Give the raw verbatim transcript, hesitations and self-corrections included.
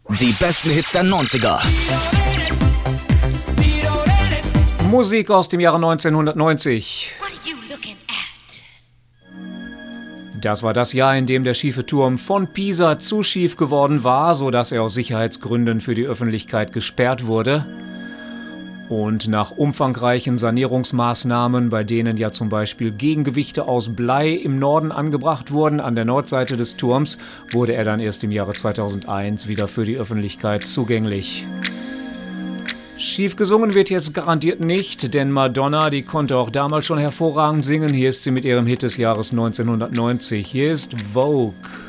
Die besten Hits der neunziger. Musik aus dem Jahre neunzehnhundertneunzig. Das war das Jahr, in dem der schiefe Turm von Pisa zu schief geworden war, sodass er aus Sicherheitsgründen für die Öffentlichkeit gesperrt wurde. Und nach umfangreichen Sanierungsmaßnahmen, bei denen ja zum Beispiel Gegengewichte aus Blei im Norden angebracht wurden, an der Nordseite des Turms, wurde er dann erst im Jahre zweitausendeins wieder für die Öffentlichkeit zugänglich. Schief gesungen wird jetzt garantiert nicht, denn Madonna, die konnte auch damals schon hervorragend singen. Hier ist sie mit ihrem Hit des Jahres neunzehnhundertneunzig. Hier ist Vogue.